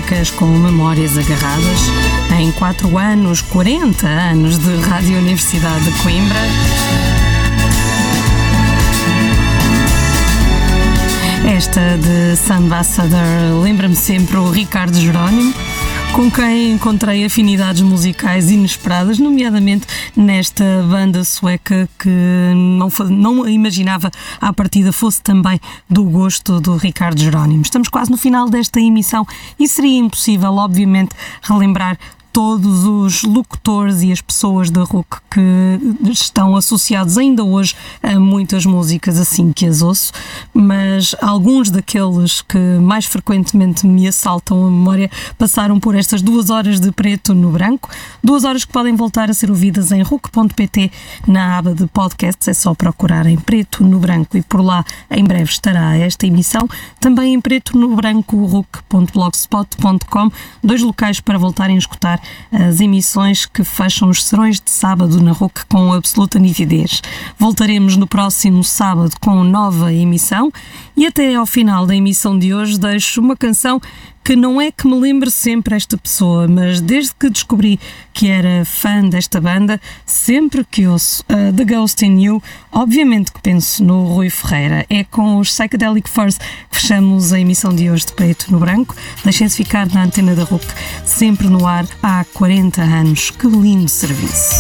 músicas com memórias agarradas. Em 4 anos, 40 anos de Rádio Universidade de Coimbra. Esta de Ambassador lembra-me sempre o Ricardo Jerónimo, com quem encontrei afinidades musicais inesperadas, nomeadamente nesta banda sueca que não imaginava à partida fosse também do gosto do Ricardo Jerónimo. Estamos quase no final desta emissão e seria impossível, obviamente, relembrar todos os locutores e as pessoas da RUC que estão associados ainda hoje a muitas músicas assim que as ouço, mas alguns daqueles que mais frequentemente me assaltam a memória passaram por estas 2 horas de Preto no Branco, 2 horas que podem voltar a ser ouvidas em RUC.pt na aba de podcasts, é só procurar em Preto no Branco e por lá em breve estará esta emissão, também em Preto no Branco, RUC.blogspot.com, 2 locais para voltarem a escutar as emissões que fecham os serões de sábado na RUC com absoluta nitidez. Voltaremos no próximo sábado com nova emissão e até ao final da emissão de hoje deixo uma canção que não é que me lembre sempre esta pessoa, mas desde que descobri que era fã desta banda, sempre que ouço The Ghost in You, obviamente que penso no Rui Ferreira. É com os Psychedelic Furs que fechamos a emissão de hoje de Preto no Branco. Deixem-se ficar na antena da RUC, sempre no ar há 40 anos. Que lindo serviço!